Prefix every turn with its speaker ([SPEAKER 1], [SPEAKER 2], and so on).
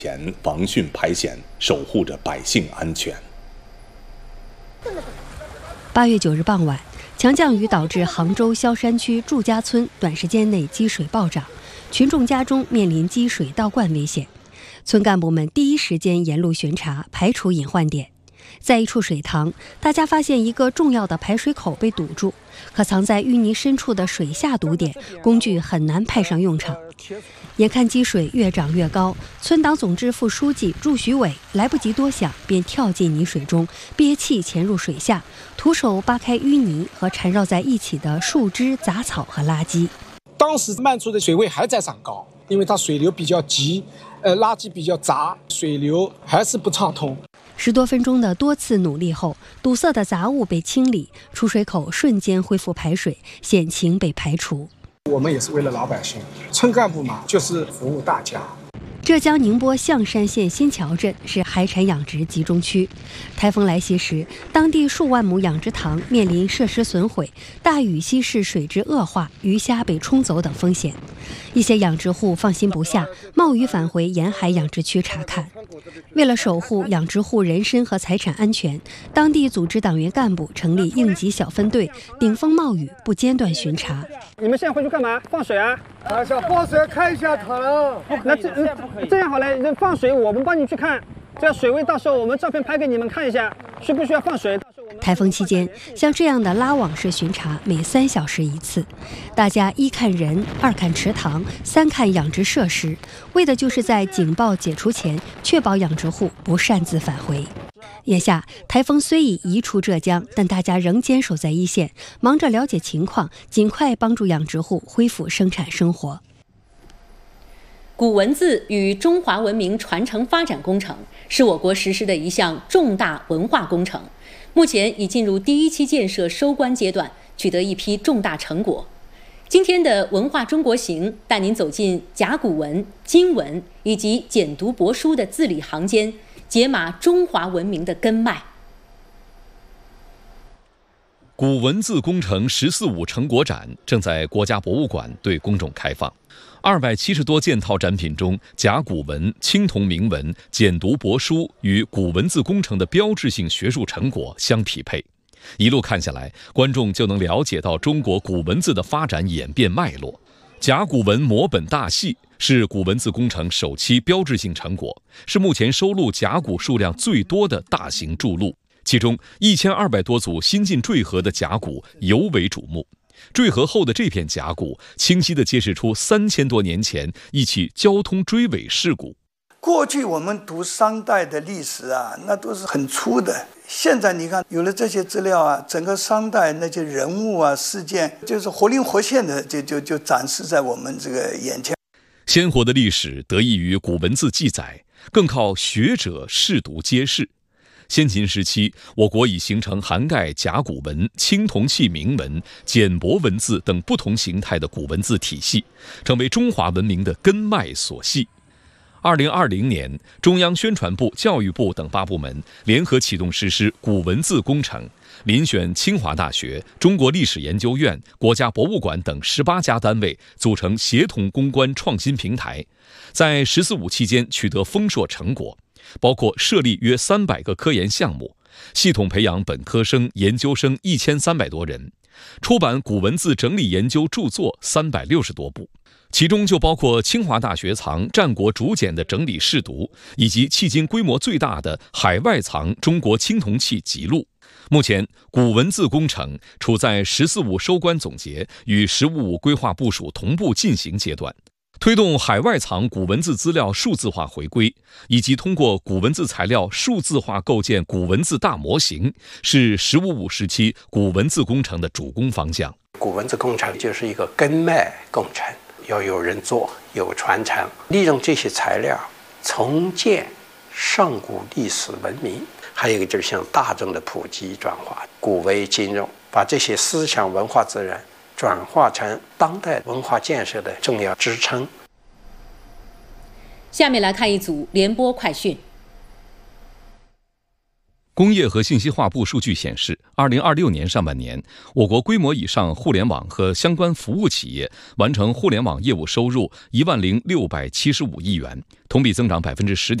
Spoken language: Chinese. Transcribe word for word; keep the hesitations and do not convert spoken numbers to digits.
[SPEAKER 1] 前防汛排险，守护着百姓安全。
[SPEAKER 2] 八月九日傍晚，强降雨导致杭州萧山区祝家村短时间内积水暴涨，群众家中面临积水倒灌危险。村干部们第一时间沿路巡查，排除隐患点。在一处水塘，大家发现一个重要的排水口被堵住，可藏在淤泥深处的水下堵点，工具很难派上用场。眼看积水越涨越高，村党总支副书记祝徐伟来不及多想，便跳进泥水中，憋气潜入水下，徒手扒开淤泥和缠绕在一起的树枝、杂草和垃圾。
[SPEAKER 3] 当时漫出的水位还在涨高，因为它水流比较急，呃，垃圾比较杂，水流还是不畅通。
[SPEAKER 2] 十多分钟的多次努力后，堵塞的杂物被清理，出水口瞬间恢复排水，险情被排除。
[SPEAKER 3] 我们也是为了老百姓，村干部嘛，就是服务大家。
[SPEAKER 2] 浙江宁波象山县新桥镇是海产养殖集中区，台风来袭时，当地数万亩养殖塘面临设施损毁、大雨稀释水质恶化、鱼虾被冲走等风险。一些养殖户放心不下，冒雨返回沿海养殖区查看。为了守护养殖户人身和财产安全，当地组织党员干部成立应急小分队，顶风冒雨不间断巡查。
[SPEAKER 4] 你们现在回去干嘛？放水啊？
[SPEAKER 5] 啊，想放水看一下塘。
[SPEAKER 4] 那这这样好了，放水我们帮你去看，这样水位到时候我们照片拍给你们看一下，需不需要放水？
[SPEAKER 2] 台风期间，像这样的拉网式巡查每三小时一次，大家一看人，二看池塘，三看养殖设施，为的就是在警报解除前，确保养殖户不擅自返回。眼下，台风虽已移出浙江，但大家仍坚守在一线，忙着了解情况，尽快帮助养殖户恢复生产生活。
[SPEAKER 6] 古文字与中华文明传承发展工程是我国实施的一项重大文化工程，目前已进入第一期建设收官阶段，取得一批重大成果。今天的文化中国行带您走进甲骨文、金文以及简牍帛书的字里行间，解码中华文明的根脉。
[SPEAKER 7] 古文字工程“十四五”成果展正在国家博物馆对公众开放。二百七十多件套展品中，甲骨文、青铜铭文、简牍帛书与古文字工程的标志性学术成果相匹配。一路看下来，观众就能了解到中国古文字的发展演变脉络。甲骨文摹本大系是古文字工程首期标志性成果，是目前收录甲骨数量最多的大型筑录。其中一千二百多组新晋坠河的甲骨尤为瞩目。坠河后的这片甲骨，清晰地揭示出三千多年前一起交通追尾事故。
[SPEAKER 5] 过去我们读商代的历史啊，那都是很粗的。现在你看，有了这些资料啊，整个商代那些人物啊、事件，就是活灵活现的，就就就展示在我们这个眼前。
[SPEAKER 7] 鲜活的历史得益于古文字记载，更靠学者试读揭示。先秦时期，我国已形成涵盖甲骨文、青铜器铭文、简帛文字等不同形态的古文字体系，成为中华文明的根脉所系。二零二零年，中央宣传部、教育部等八部门联合启动实施古文字工程，遴选清华大学、中国历史研究院、国家博物馆等十八家单位组成协同攻关创新平台，在“十四五”期间取得丰硕成果。包括设立约三百个科研项目，系统培养本科生、研究生一千三百多人，出版古文字整理研究著作三百六十多部，其中就包括清华大学藏战国竹简的整理试读，以及迄今规模最大的海外藏中国青铜器集录。目前，古文字工程处在“十四五”收官总结与“十五五”规划部署同步进行阶段。推动海外藏古文字资料数字化回归，以及通过古文字材料数字化构建古文字大模型，是“十五五”时期古文字工程的主攻方向。
[SPEAKER 8] 古文字工程就是一个根脉工程，要有人做，有传承，利用这些材料重建上古历史文明。还有一个就是向大众的普及转化，古为今用，把这些思想文化资源转化成当代文化建设的重要支撑。
[SPEAKER 6] 下面来看一组联播快讯。
[SPEAKER 7] 工业和信息化部数据显示，二零二六年上半年，我国规模以上互联网和相关服务企业完成互联网业务收入一万零六百七十五亿元，同比增长百分之十点。